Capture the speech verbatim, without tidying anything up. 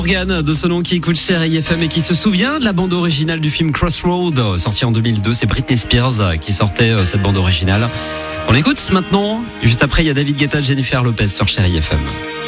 Morgane, de ce nom qui écoute Chérie F M et qui se souvient de la bande originale du film Crossroad, sorti en deux mille deux. C'est Britney Spears qui sortait cette bande originale. On l'écoute maintenant. Juste après, il y a David Guetta, Jennifer Lopez sur Chérie F M.